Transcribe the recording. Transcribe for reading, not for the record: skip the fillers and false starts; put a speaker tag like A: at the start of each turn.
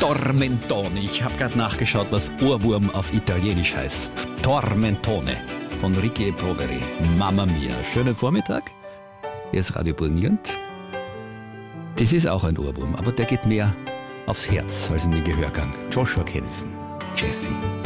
A: Tormentone. Ich habe gerade nachgeschaut, was Ohrwurm auf Italienisch heißt. Tormentone von Ricky Poveri. Mamma mia. Schönen Vormittag. Hier ist Radio Burgenland. Das ist auch ein Ohrwurm, aber der geht mehr aufs Herz als in den Gehörgang. Joshua Kadison. Jesse.